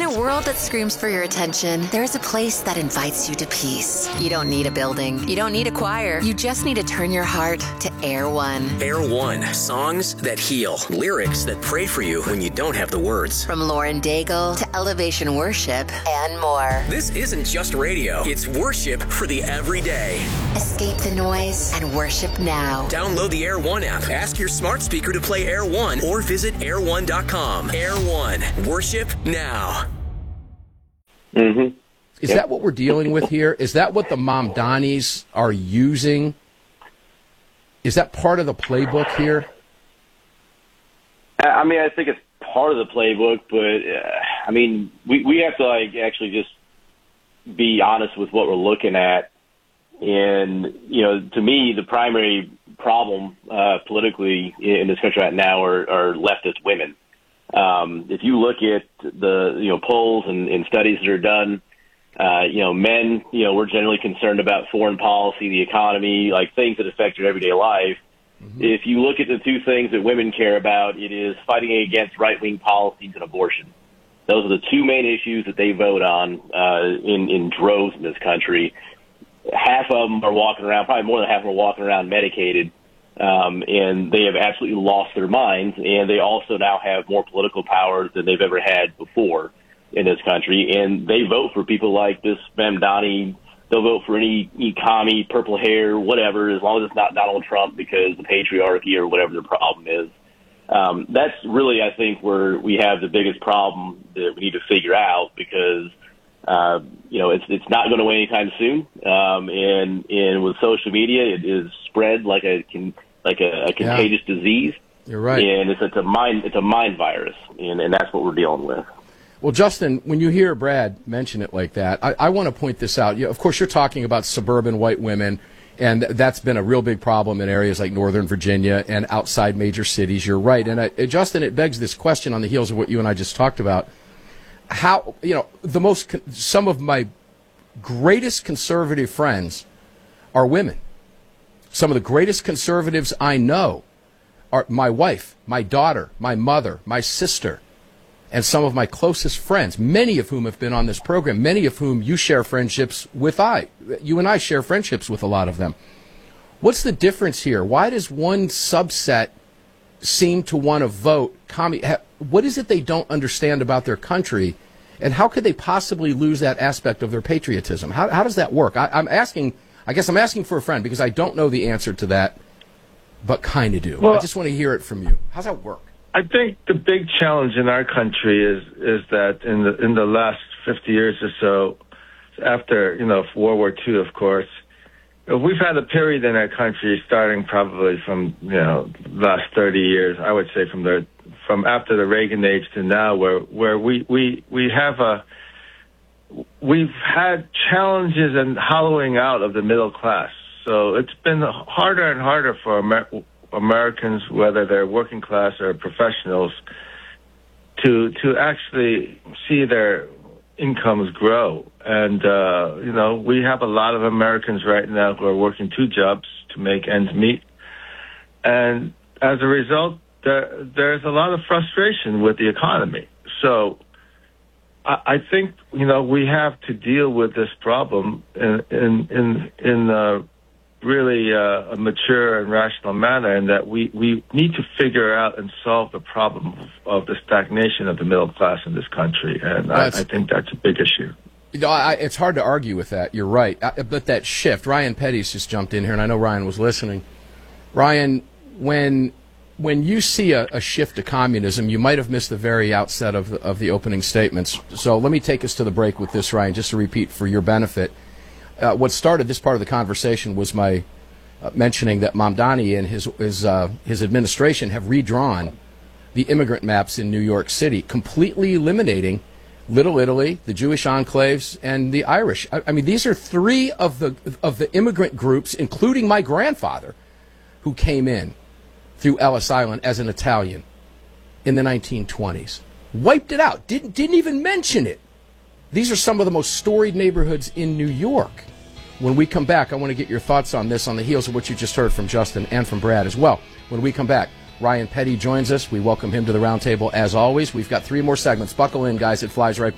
a world that screams for your attention, there's a place that invites you to peace. You don't need a building. You don't need a choir. You just need to turn your heart to Air One. Air One. Songs that heal. Lyrics that pray for you when you don't have the words. From Lauren Daigle to Elevation Worship and more. This isn't just radio. It's worship for the everyday. Escape the noise and worship now. Download the Air One app. Ask your smart speaker to play Air One or visit air1.com. Air One. Worship now. Mm-hmm. Is that what we're dealing with here? Is that what the Mamdanis are using? Is that part of the playbook here? I mean, I think it's part of the playbook, but I mean, we have to actually just be honest with what we're looking at. And, to me, the primary problem politically in this country right now are leftist women. If you look at the polls and studies that are done, men, we're generally concerned about foreign policy, the economy, like things that affect your everyday life. Mm-hmm. If you look at the two things that women care about, it is fighting against right-wing policies and abortion. Those are the two main issues that they vote on in droves in this country. Half of them are walking around, probably more than half of them are walking around medicated, and they have absolutely lost their minds, and they also now have more political power than they've ever had before in this country, and they vote for people like this Mamdani. They'll vote for any commie, purple hair, whatever, as long as it's not Donald Trump because the patriarchy or whatever the problem is. That's really, I think, where we have the biggest problem that we need to figure out because it's not going away anytime soon. And with social media, it is spread like a contagious disease. You're right. And it's a mind virus, and that's what we're dealing with. Well, Justin, when you hear Brad mention it like that, I want to point this out. Of course, you're talking about suburban white women, and that's been a real big problem in areas like Northern Virginia and outside major cities. You're right. And Justin, it begs this question on the heels of what you and I just talked about. How, some of my greatest conservative friends are women. Some of the greatest conservatives I know are my wife, my daughter, my mother, my sister, and some of my closest friends, many of whom have been on this program, many of whom you share friendships with. You and I share friendships with a lot of them. What's the difference here? Why does one subset seem to want to vote? What is it they don't understand about their country, and how could they possibly lose that aspect of their patriotism? How does that work? I guess I'm asking for a friend because I don't know the answer to that, but kind of do. Well, I just want to hear it from you. How's that work? I think the big challenge in our country is that in the last 50 years or so, after World War II, of course, we've had a period in our country starting probably from the last 30 years. I would say from after the Reagan age to now, where we've had challenges and hollowing out of the middle class. So it's been harder and harder for Americans, whether they're working class or professionals, to actually see their incomes grow. And, we have a lot of Americans right now who are working two jobs to make ends meet. And as a result, there's a lot of frustration with the economy. So I think, we have to deal with this problem in really a mature and rational manner, and that we need to figure out and solve the problem of the stagnation of the middle class in this country. And I think that's a big issue. It's hard to argue with that. You're right. But that shift, Ryan Petty's just jumped in here, and I know Ryan was listening. Ryan, when you see a shift to communism, you might have missed the very outset of the opening statements. So let me take us to the break with this, Ryan, just to repeat for your benefit. What started this part of the conversation was my mentioning that Mamdani and his administration have redrawn the immigrant maps in New York City, completely eliminating Little Italy, the Jewish enclaves, and the Irish. I mean, these are three of the immigrant groups, including my grandfather, who came in through Ellis Island as an Italian in the 1920s. Wiped it out. Didn't even mention it. These are some of the most storied neighborhoods in New York. When we come back, I want to get your thoughts on this on the heels of what you just heard from Justin and from Brad as well. When we come back, Ryan Petty joins us. We welcome him to the roundtable as always. We've got 3 more segments. Buckle in, guys. It flies right by.